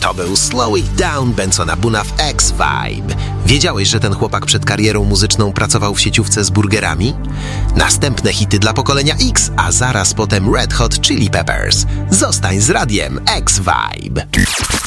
To był Slow It Down Bensona Boona w X-Vibe. Wiedziałeś, że ten chłopak przed karierą muzyczną pracował w sieciówce z burgerami? Następne hity dla pokolenia X, a zaraz potem Red Hot Chili Peppers. Zostań z radiem X-Vibe.